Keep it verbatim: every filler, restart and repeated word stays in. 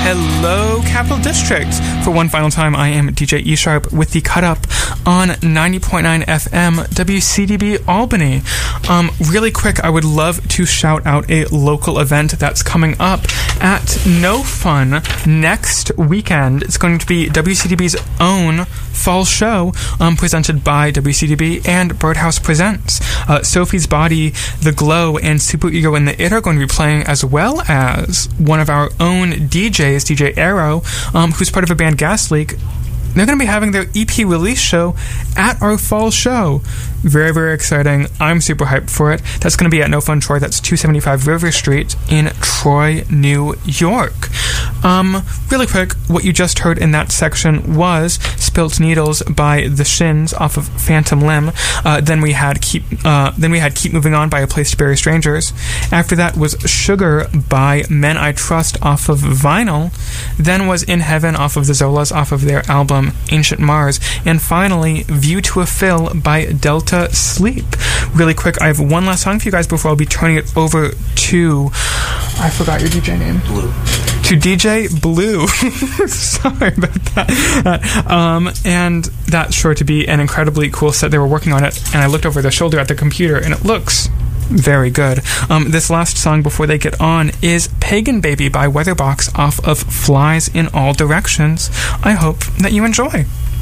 Hello, Capital District. For one final time, I am D J E Sharp with the Cut Up on ninety point nine F M W C D B Albany. Um, really quick, I would love to shout out a local event that's coming up at No Fun next weekend. It's going to be W C D B's own fall show, um, presented by W C D B and Birdhouse Presents. Uh, Sophie's Body, The Glow, and Super Ego and the It are going to be playing, as well as one of our own D Js, D J Arrow, um, who's part of a band Gas Leak. They're going to be having their E P release show at our fall show. Very, very exciting. I'm super hyped for it. That's going to be at No Fun Troy. That's two seventy-five River Street in Troy, New York. Um, really quick, what you just heard in that section was Spilt Needles by The Shins off of Phantom Limb. Uh, then we had Keep uh, then we had Keep Moving On by A Place to Bury Strangers. After that was Sugar by Men I Trust off of Vinyl. Then was In Heaven off of the Zolas off of their album Ancient Mars. And finally, View to a Fill by Delta Sleep. Really quick, I have one last song for you guys before I'll be turning it over to... I forgot your D J name. Blue. To D J Blue. Sorry about that. Um, and that's sure to be an incredibly cool set. They were working on it, and I looked over their shoulder at the computer, and it looks very good. Um, this last song before they get on is Pagan Baby by Weatherbox off of Flies in All Directions. I hope that you enjoy.